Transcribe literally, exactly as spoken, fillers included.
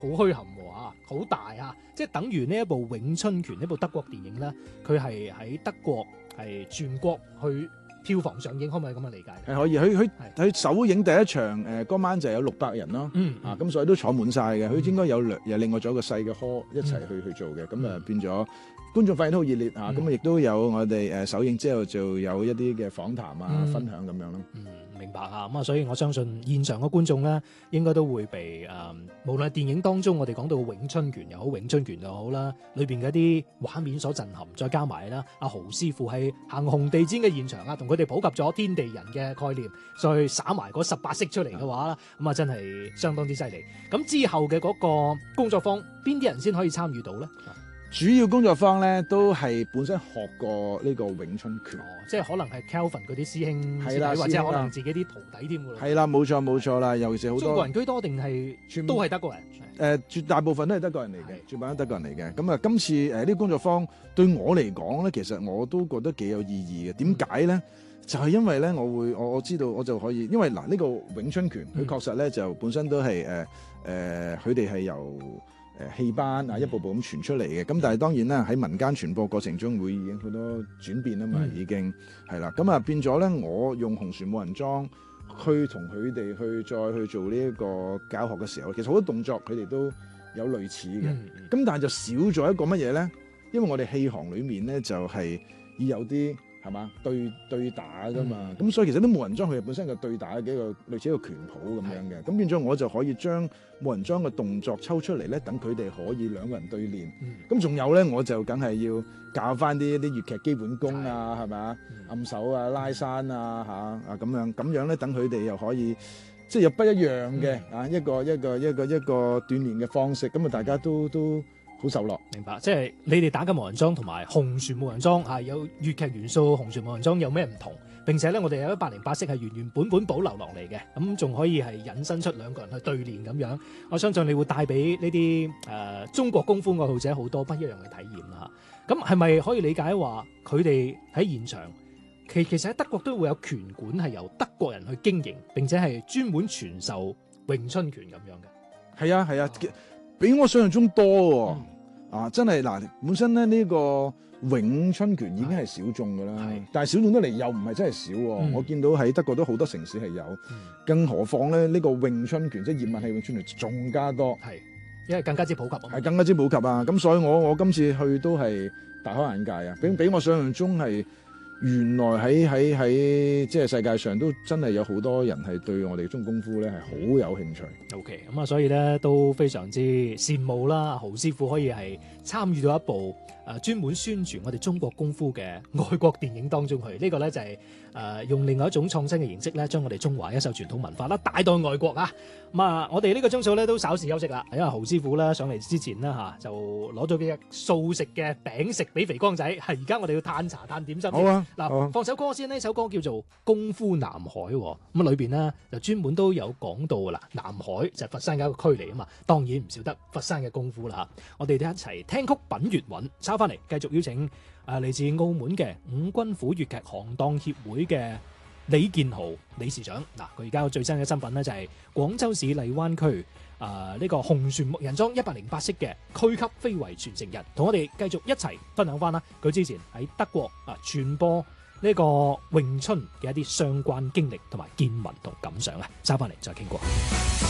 好虛含喎啊，好大啊！即係等於呢一部《詠春拳》呢部德國電影咧，佢係喺德國係全國去票房上映，可唔可以咁樣理解？ 係可以，佢佢佢首映第一場誒嗰晚就有六百人咯， 嗯啊咁所以都坐滿晒嘅。佢應該有兩又另外咗一個細嘅 hall 一齊去去做嘅，咁啊變咗觀眾反應都好熱烈啊！咁啊亦都有我哋誒首映之後就有一啲嘅訪談啊、分享咁樣咯。 嗯，明白啊！咁啊，所以我相信現場嘅觀眾咧，應該都會被誒、呃，無論係電影當中我哋講到嘅詠春拳又好，詠春拳又好啦，裏邊嘅一啲畫面所震撼，再加埋啦，阿豪師傅喺行紅地毯嘅現場啊，同佢哋普及咗天地人嘅概念，再撒埋嗰十八式出嚟嘅話啦，咁啊真係相當之犀利。咁之後嘅嗰個工作坊，邊啲人先可以參與到咧？ 主要工作坊咧都係本身學過呢個詠春拳， 哦，即係可能係 Kelvin 嗰啲師兄師弟， 啦或者可能自己啲徒弟添㗎咯。 係啦，冇錯冇錯啦，尤其是好多中國人居多定係全都係德國人？誒、 呃，絕大部分都係德國人嚟嘅，絕大部分都係德國人嚟嘅。咁啊，今次誒呢個工作坊對我嚟講咧，其實我都覺得幾有意義嘅。點解咧？就係、是、因為咧，我會我我知道我就可以，因為嗱呢、這個詠春拳，佢確實咧就本身都係誒誒，佢哋係由誒戲班啊，一步步咁傳出嚟嘅。咁但係當然啦，喺民間傳播過程中會已經好多轉變啊嘛，已經係啦。咁啊變咗咧，我用紅船武人裝去同佢哋去再去做呢一個教學嘅時候，其實好多動作佢哋都有類似嘅。咁、嗯、但係就少咗一個乜嘢咧？因為我哋戲行裡面咧就係要有啲係嘛對對打噶嘛。咁、嗯、所以其實啲武人裝佢本身嘅對打嘅一個類似一個拳譜咁樣嘅。咁變咗我就可以將武人裝嘅動作抽出嚟咧，等佢哋可以兩個人對練。咁、嗯、仲有咧，我就梗係要教翻啲啲粵劇基本功啊，係咪啊？暗手啊、拉山啊、嚇啊咁樣咁樣咧，等佢哋又可以即係有不一樣嘅、嗯、啊一個一個一個一個鍛鍊嘅方式。咁啊，大家都都好受落。 明白，即係你哋打緊無人裝同埋紅船無人裝嚇，有粵劇元素，紅船無人裝有咩唔同？並且咧，我哋有一百零八式係原原本本保留落嚟嘅，咁仲可以係引申出兩個人去對練咁樣。我相信你會帶俾呢啲誒中國功夫愛好者好多不一樣嘅體驗啦嚇。咁係咪可以理解話佢哋喺現場其其實喺德國都會有拳館係由德國人去經營，並且係專門傳授詠春拳咁樣嘅？ 係啊係啊，比我想象中多喎、嗯。啊，真係嗱，本身咧呢個詠春拳已經係小眾㗎啦，但係小眾得嚟又唔係真係少喎、嗯。我見到喺德國都好多城市係有、嗯，更何況咧呢、這個詠春拳即係葉問係詠春拳仲加多， 係因為更加之普及啊， 係更加之普及啊！咁所以我我今次去都係大開眼界啊！比比我想象中係。原來喺喺喺即係世界上都真係有好多人係對我哋中國功夫咧係好有興趣。 OK，咁啊，所以咧都非常之羨慕啦，豪師傅可以係參與到一部誒專門宣傳我哋中國功夫嘅外國電影當中去。呢、這個咧就係、是、誒、呃、用另外一種創新嘅形式咧，將我哋中華一手傳統文化啦帶到外國啊！咁啊，我哋呢個鐘數咧都稍事休息啦，因為豪師傅咧上嚟之前呢，嚇、啊、就攞咗幾隻素食嘅餅食俾肥光仔，係而家我哋要嘆茶嘆點心。 好啊！ 嗱、啊，放首歌先，呢首歌叫做《功夫南海》，咁啊裏邊呢就專門都有講到噶啦，南海就係佛山嘅一個區嚟啊嘛，當然唔少得佛山嘅功夫啦嚇。我哋哋一齊聽曲品粵韻，抄翻嚟繼續邀請啊嚟自澳門嘅五軍府粵劇行當協會嘅李建豪理事長。嗱，佢而家最新嘅身份呢，就係廣州市荔灣區啊呢個紅船木人樁一百零八式嘅區級非遺傳承人，同我哋繼續一齊分享翻啦。佢之前喺德國啊傳播呢個詠春嘅一啲相關經歷同埋見聞同感想啊，收翻嚟再傾過。